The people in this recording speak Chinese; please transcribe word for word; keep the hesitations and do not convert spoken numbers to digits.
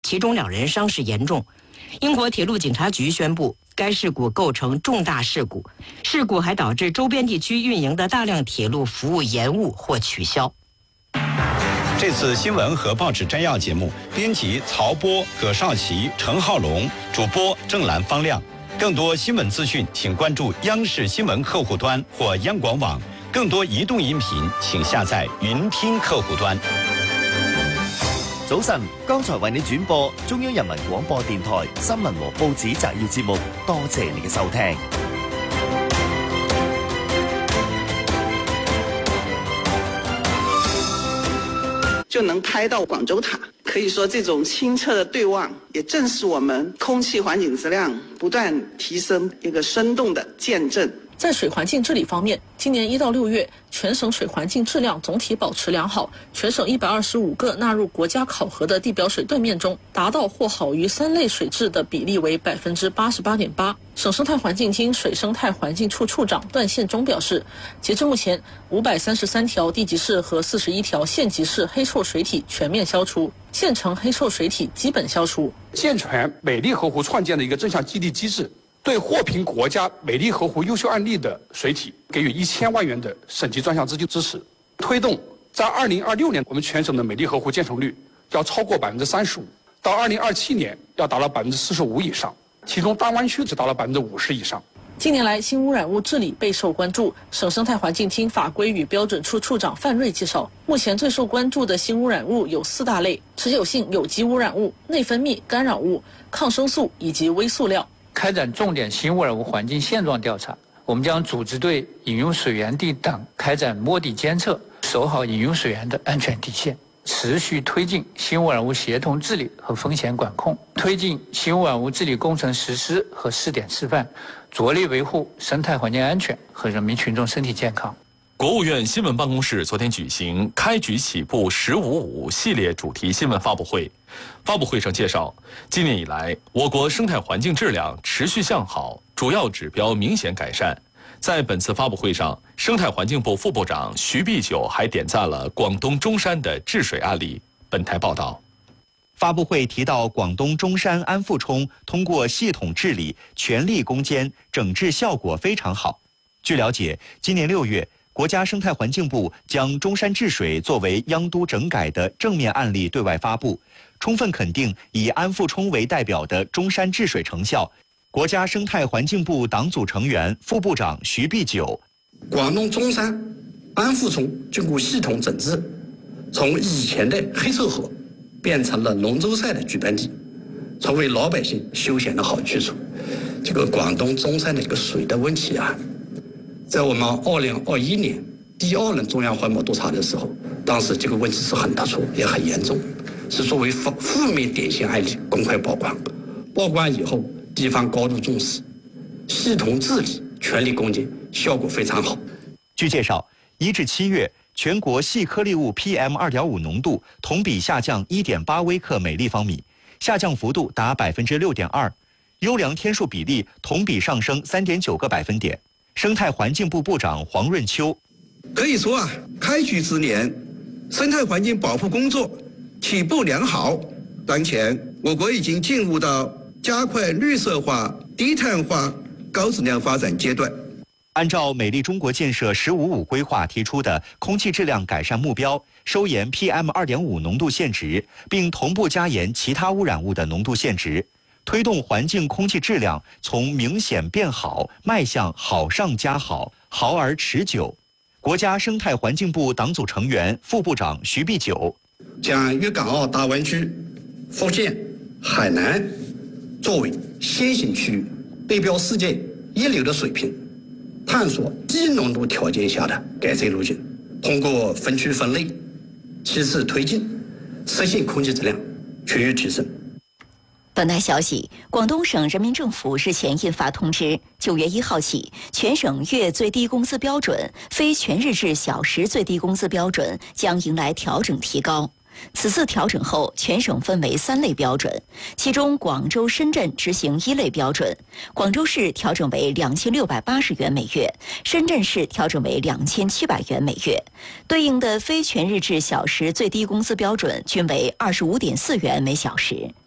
其中两人伤势严重。英国铁路警察局宣布，该事故构成重大事故，事故还导致周边地区运营的大量铁路服务延误或取消。 这次新闻和报纸摘要节目，编辑曹波、葛少奇、陈浩龙，主播郑兰、方亮。更多新闻资讯，请关注央视新闻客户端或央广网。更多移动音頻請下載雲聽客戶端。 早晨，剛才為你轉播中央人民廣播電台新聞和報紙摘要節目，多謝你嘅收聽。 就能拍到廣州塔，可以說這種清澈的對望，也正是我們空氣環境質量不斷提升一個生動的見證。 在水環境治理方面，今年一到六月，全省水環境質量總體保持良好。全省一百二十五個納入國家考核的地表水對面中，達到或好於三類水質的比例為百分之八十八點八。省生態環境廳水生態環境處處長段憲忠表示，截至目前，五百三十三條地級市和四十一條縣級市黑臭水體全面消除，縣城黑臭水體基本消除。 健全美麗河湖創建的一個正向激勵機制。對獲評國家美麗河湖優秀案例的水體給予一千萬元的省級專項資金支持，推動在二零二六年我們全省的美麗河湖建成率要超過百分之三十五，到二零二七年要達到百分之四十五以上，其中大灣區只達到百分之五十以上。 近年來，新污染物治理備受關注。省生態環境廳法規與標準處處長范瑞介紹，目前最受關注的新污染物有四大類：持久性有機污染物、內分泌干擾物、抗生素以及微塑料。 開展重點新污染物環境現狀調查，我們將組織對飲用水源地等開展摸底監測，守好飲用水源的安全底線，持續推進新污染物協同治理和風險管控，推進新污染物治理工程實施和試點示範，着力維護生態環境安全和人民群眾身體健康。 國務院新聞辦公室昨天舉行開局起步十五五系列主題新聞發佈會。發佈會上介紹，今年以來，我國生態環境質量持續向好，主要指標明顯改善。在本次發佈會上，生態環境部副部長徐碧九還點讚了廣東中山的治水案例。本台報道。 發佈會提到，廣東中山安富冲通過系統治理，全力攻堅，整治效果非常好。據了解，今年六月，國家生態環境部將中山治水作為央都整改的正面案例對外發布，充分肯定以安富冲為代表的中山治水成效。國家生態環境部黨組成員、副部長徐碧九： 廣東中山安富冲經過系統整治，從以前的黑臭河變成了龍舟賽的舉辦地，成為老百姓休閒的好去處。這個廣東中山的這個水的問題啊，在我們二零二一年第二輪中央環保督查的時候，當時這個問題是很突出也很嚴重，是作為負負面典型案例公開曝光。曝光以後，地方高度重視，系統治理，全力攻堅，效果非常好。 據介紹，一至七月，全國細顆粒物 P M 二點五 濃度同比下降一點八微克每立方米，下降幅度達百分之六點二，優良天數比例同比上升三點九個百分點。生態環境部部長黃潤秋： 可以說啊，開局之年，生態環境保護工作起步良好。當前，我國已經進入到加快綠色化、低碳化、高質量發展階段。 按照美麗中國建設“十五五”規劃提出的空氣質量改善目標，收嚴 P M 二點五 濃度限值，並同步加嚴其他污染物的濃度限值，推動環境空氣質量從明顯變好邁向好上加好，好而持久。國家生態環境部黨組成員、副部長徐碧九： 將粵港澳大灣區、福建、海南作為先行區域，對標世界一流的水平，探索低濃度條件下的改善路徑，通過分區分類，其次推進，實現空氣質量趨於提升。 本台消息，廣東省人民政府日前印發通知，九月一號起，全省月最低工資標準、非全日制小時最低工資標準將迎來調整提高。此次調整後，全省分為三類標準，其中廣州、深圳執行一類標準，廣州市調整為兩千六百八十元每月，深圳市調整為兩千七百元每月。對應的非全日制小時最低工資標準均為二十五點四元每小時。